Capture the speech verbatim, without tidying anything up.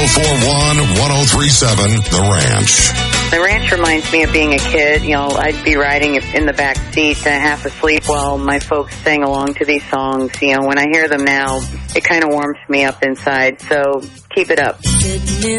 oh four one, one oh three seven, The Ranch. The Ranch reminds me of being a kid. You know, I'd be riding in the back seat, uh, half asleep, while my folks sang along to these songs. You know, when I hear them now, it kind of warms me up inside. So keep it up.